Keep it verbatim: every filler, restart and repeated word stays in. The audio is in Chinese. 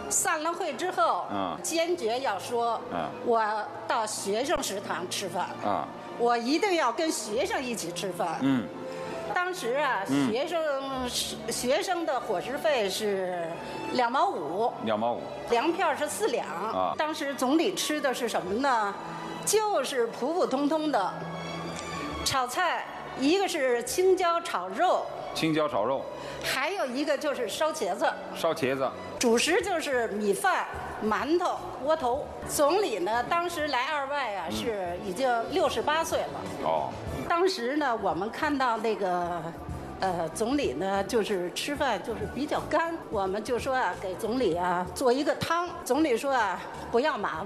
散了会之后， 嗯坚决要说， 嗯我到学生食堂吃饭， 啊， 我一定要跟学生一起吃饭。 嗯当时啊， 嗯学生学生的伙食费是两毛五， 两毛五粮票是四两。 啊当时总理吃的是什么呢？就是普普通通的炒菜，一个是青椒炒肉， 青椒炒肉， 还有一个就是烧茄子。 烧茄子， 主食就是米饭、馒头、窝头。总理呢，当时来二外啊，是已经六十八岁了。 哦， 当时呢，我们看到那个，呃，总理呢，就是吃饭就是比较干，我们就说啊，给总理啊做一个汤。总理说啊，不要麻